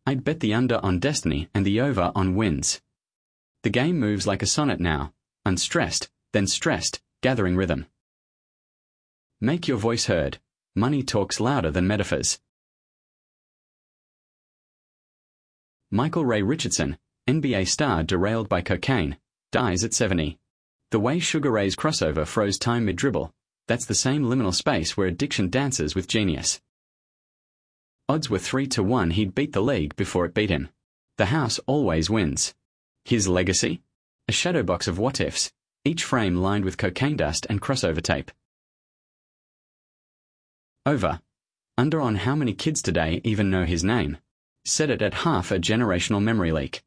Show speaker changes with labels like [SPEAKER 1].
[SPEAKER 1] I'd bet the under on Destiny and the over on Wins. The game moves like a sonnet now, unstressed, then stressed, gathering rhythm. Make your voice heard. Money talks louder than metaphors. Michael Ray Richardson, NBA star derailed by cocaine, dies at 70. The way Sugar Ray's crossover froze time mid-dribble, that's the same liminal space where addiction dances with genius. Odds were 3-1 he'd beat the league before it beat him. The house always wins. His legacy? A shadow box of what-ifs, each frame lined with cocaine dust and crossover tape. Over. Under on how many kids today even know his name. Set it at half a generational memory leak.